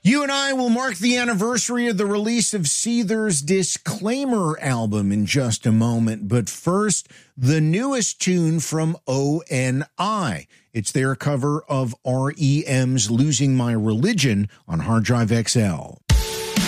You and I will mark the anniversary of the release of Seether's Disclaimer album in just a moment. But first, the newest tune from ONI. It's their cover of REM's Losing My Religion on Hard Drive XL.